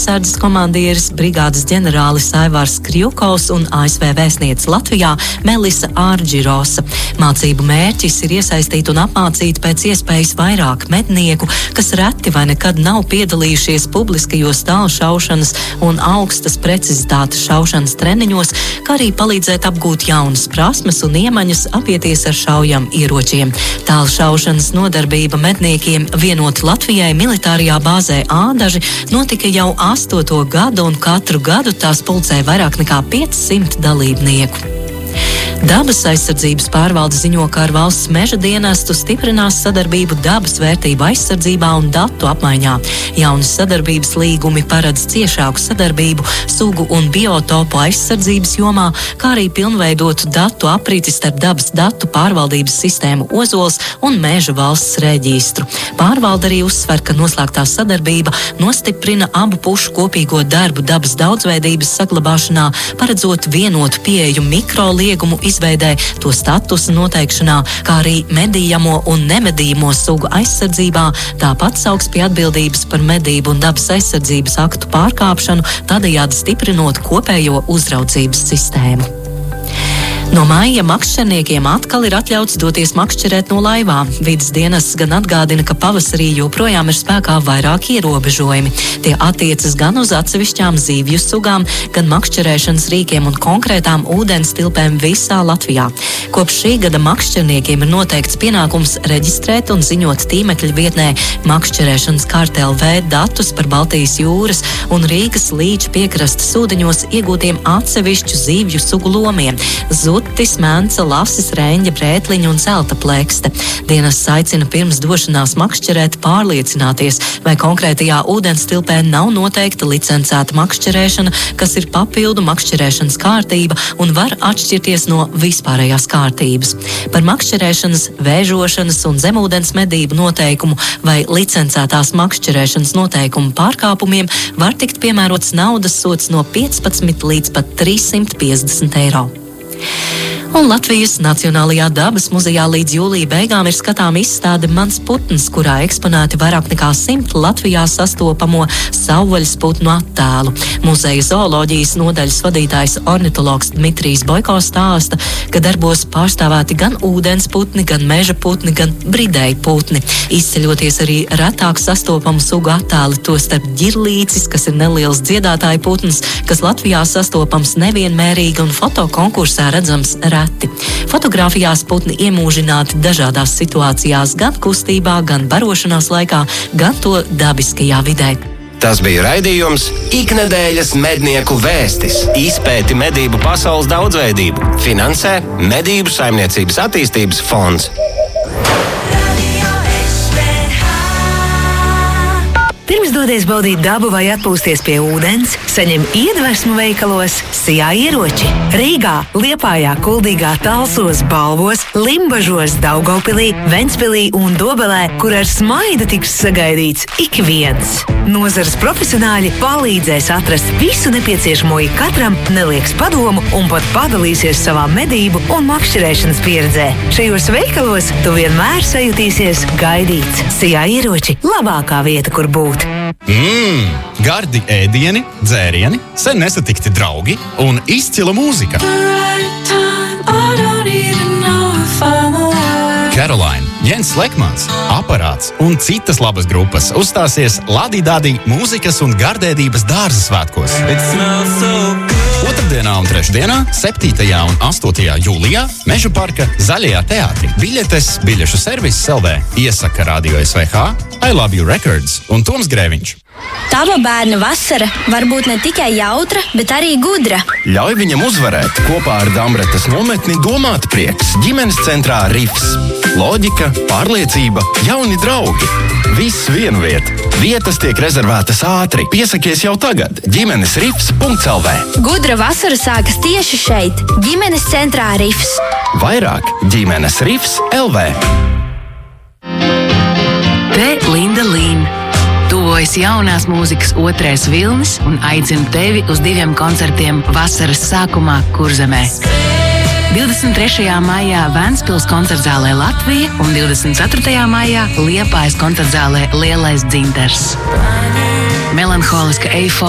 robežsardzes komandieris, brigādes ģenerālis Aivārs Krjukovs un ASV vēstniece Latvijā Melisa Ārģirosa. Mācību mērķis ir iesaistīt un apmācīt pēc iespējas vairāk mednieku, kas reti vai nekad nav piedalījušies publiskajos tālšaušanas un augstas precizitātes šaušanas treniņos, kā arī palīdzēt apgūt jaunas prasmes un iemaņas apieties ar šaujam ieročiem. Tālšaušanas nodarbība medniekiem vienoti Latvijai militārajā bāzē Ādaži notika jau 8. gadu un katru gadu tās pulcē vairāk nekā 500 dalībnieku. Dabas aizsardzības pārvalde ziņo, ka ar valsts meža dienestu stiprinās sadarbību dabas vērtību aizsardzībā un datu apmaiņā. Jaunas sadarbības līgumi paredz ciešāku sadarbību sugu un biotopu aizsardzības jomā, kā arī pilnveidotu datu apriti starp dabas datu pārvaldības sistēmu Ozols un meža valsts reģistru. Pārvalde arī uzsver, ka noslēgtā sadarbība nostiprina abu pušu kopīgo darbu dabas daudzveidības saglabāšanā, paredzot vienotu pieeju mikroliegumu izveidē, to statusa noteikšanā, kā arī medījamo un nemedījamo sugu aizsardzībā, tāpat sauks pie atbildības par medību un dabas aizsardzības aktu pārkāpšanu, tādējādi stiprinot kopējo uzraudzības sistēmu. No maija makšķerniekiem atkal ir atļauts doties makšķerēt no laivām. Vides dienests gan atgādina, ka pavasarī joprojām ir spēkā vairāki ierobežojumi. Tie attiecas gan uz atsevišķām zīvju sugām, gan makšķerēšanas rīkiem un konkrētām ūdens tilpēm visā Latvijā. Kopš šī gada makšķerniekiem ir noteikts pienākums reģistrēt un ziņot tīmekļa vietnē makšķerēšanas kārta LV datus par Baltijas jūras un Rīgas līča piekrastes ūdeņos iegūtiem atsevišķu zīvju sugu lomiem – zutis, menca, lasis, reņģa, brētliņa un zelta plēkste. Dienests aicina pirms došanās makšķerēt pārliecināties, vai konkrētajā ūdens tilpē nav noteikta licencēta makšķerēšana, kas ir papildu makšķerēšanas kārtība un var atšķirties no vispārējās kārtības. Par makšķerēšanas, vēžošanas un zemūdens medību noteikumu vai licencētās makšķerēšanas noteikumu pārkāpumiem var tikt piemērots naudas sods no 15 līdz pat 350 eiro. Un Latvijas Nacionālajā dabas muzejā līdz jūlija beigām ir skatām izstāde Mans putns, kurā eksponēti vairāk nekā 100 Latvijā sastopamo savvaļas putnu attēlu. Muzeja zooloģijas nodaļas vadītājs ornitologs Dmitrijs Boiko stāsta, ka darbos pārstāvēti gan ūdens putni, gan meža putni, gan bridēji putni. Izceļoties arī retāk sastopamu sugu attēli, tostarp ģirlīcis, kas ir neliels dziedātāju putns, kas Latvijā sastopams nevienmērīgi un fotokonkursā redzams reti. Fotogrāfijās putni iemūžināti dažādās situācijās, gan kustībā, gan barošanās laikā, gan to dabiskajā vidē. Tas bija raidījums Iknedēļas mednieku vēstis. Izpēti medību pasaules daudzveidību. Finansē Medību saimniecības attīstības fonds. Pirms dodies baudīt dabu vai atpūsties pie ūdens, saņem iedvesmu veikalos Sijā ieroči. Rīgā, Liepājā, Kuldīgā, Talsos, Balvos, Limbažos, Daugavpilī, Ventspilī un Dobelē, kur ar smaidu tiks sagaidīts ik viens. Nozares profesionāļi palīdzēs atrast visu nepieciešamo ikatram, nelieks padomu un pat padalīsies savā medību un makšķerēšanas pieredzē. Šajos veikalos tu vienmēr sajutīsies gaidīts. Sijā ieroči – labākā vieta, kur būt. Gardi ēdieni, dzērieni, sen nesatikti draugi un izcila mūzika. Caroline, Jens Lekmans, Aparāts un citas labas grupas uzstāsies Ladī-Dādī mūzikas un gardēdības dārza svētkos. Otrdienā un trešdienā, 7. un 8. jūlijā, Meža parka Zaļajā teātrī. Biļetes biļešu serviss LV iesaka Radio SVH, I Love You Records un Toms Grēviņš. Tava bērna vasara var būt ne tikai jautra, bet arī gudra. Ļauj viņam uzvarēt kopā ar Dambretes nometni Domāt prieks. Ģimenes centrā Rifs. Loģika, pārliecība, jauni draugi. Viss vienu vietu. Vietas tiek rezervētas ātri. Piesakies jau tagad. ģimenesrifs.lv. Gudra vasara sākas tieši šeit, ģimenes centrā Rifs. Vairāk ģimenesrifs.lv. Te Linda Līna. Tuvojas jaunās mūzikas otrais vilnis un aicinu tevi uz 2 koncertiem vasaras sākumā Kurzemē. 23. maijā Ventspils koncertzālē Latvija un 24. maijā Liepājas koncertzālē Lielais Dzintars. Melanholiska eiforija